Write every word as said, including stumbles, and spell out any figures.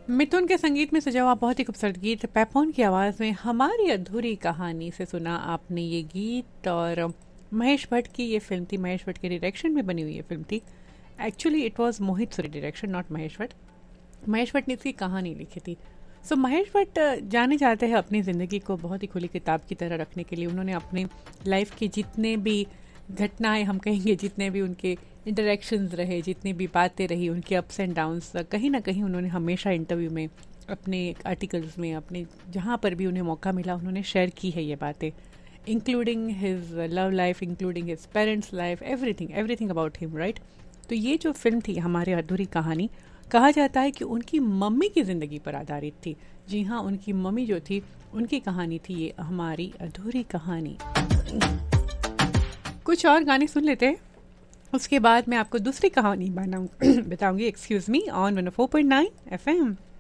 मिथुन के संगीत में सजा हुआ बहुत ही खूबसूरत गीत पेपॉन की आवाज़ में हमारी अधूरी कहानी से सुना आपने ये गीत। और महेश भट्ट की ये फिल्म थी, महेश भट्ट के डायरेक्शन में बनी हुई ये फिल्म थी। Actually it was Mohit Suri direction, not Mahesh Bhatt. Mahesh Bhatt ने इसकी कहानी लिखी थी। सो so, महेश भट्ट जाने जाते हैं अपनी ज़िंदगी को बहुत ही खुली किताब की तरह रखने के लिए। उन्होंने अपने लाइफ के जितने भी घटनाएं, हम कहेंगे जितने भी उनके इंटरेक्शंस रहे, जितनी भी बातें रही, उनके अप्स एंड डाउन्स, कहीं ना कहीं उन्होंने हमेशा इंटरव्यू में, अपने आर्टिकल्स में, अपने जहाँ पर भी उन्हें मौका मिला उन्होंने शेयर की है ये बातें, including his love life, including his parents life, everything everything about him, right. तो ये जो फिल्म थी हमारी अधूरी कहानी, कहा जाता है कि उनकी मम्मी की ज़िंदगी पर आधारित थी। जी हाँ, उनकी मम्मी जो थी उनकी कहानी थी ये हमारी अधूरी कहानी। कुछ और गाने सुन लेते हैं, उसके बाद मैं आपको दूसरी कहानी बताऊंगी। Excuse me, on one O four point nine F M.